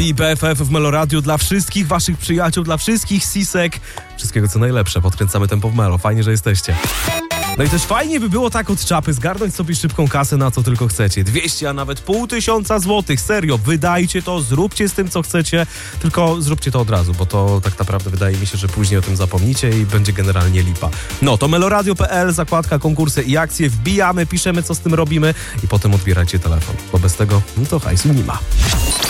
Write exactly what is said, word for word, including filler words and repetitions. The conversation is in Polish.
I B F F w Meloradiu dla wszystkich waszych przyjaciół, dla wszystkich sisek. Wszystkiego co najlepsze, podkręcamy tempo w Melo. Fajnie, że jesteście. No i też fajnie by było tak od czapy zgarnąć sobie szybką kasę na co tylko chcecie. dwieście, a nawet pół tysiąca złotych. Serio, wydajcie to, zróbcie z tym co chcecie, tylko zróbcie to od razu, bo to tak naprawdę wydaje mi się, że później o tym zapomnicie i będzie generalnie lipa. No to meloradio kropka p l, zakładka, konkursy i akcje, wbijamy, piszemy co z tym robimy i potem odbierajcie telefon, bo bez tego no to hajsu nie ma.